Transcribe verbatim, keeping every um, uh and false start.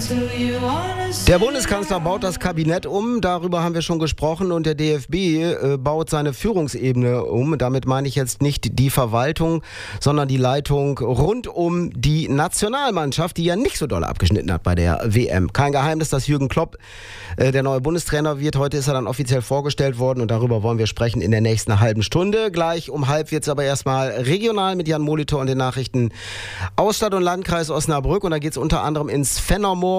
Der Bundeskanzler baut das Kabinett um, darüber haben wir schon gesprochen, und der D F B äh, baut seine Führungsebene um. Damit meine ich jetzt nicht die Verwaltung, sondern die Leitung rund um die Nationalmannschaft, die ja nicht so doll abgeschnitten hat bei der W M. Kein Geheimnis, dass Jürgen Klopp äh, der neue Bundestrainer wird. Heute ist er dann offiziell vorgestellt worden und darüber wollen wir sprechen in der nächsten halben Stunde. Gleich um halb wird es aber erstmal regional mit Jan Molitor und den Nachrichten aus Stadt und Landkreis Osnabrück, und da geht es unter anderem ins Fennomo